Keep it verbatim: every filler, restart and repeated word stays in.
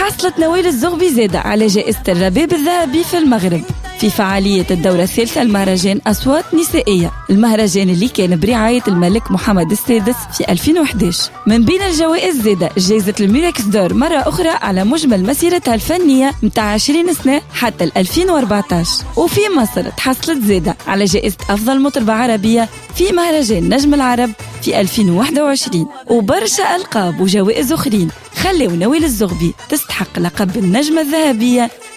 حصلت نوال الزغبي زادة على جائزة الرباب الذهبي في المغرب في فعالية الدورة الثالثة المهرجان أصوات نسائية، المهرجان اللي كان برعاية الملك محمد السادس في ألفين وإحدى عشر. من بين الجوائز زادة جائزة الميركس دور مرة أخرى على مجمل مسيرتها الفنية متاع عشرين سنة حتى ألفين وأربعة عشر. وفي مصر تحصلت زادة على جائزة أفضل مطربة عربية في مهرجان نجم العرب في ألفين وواحد وعشرين. وبرشا ألقاب وجوائز أخرين خلوا نوال الزغبي تستحق لقب النجمة الذهبية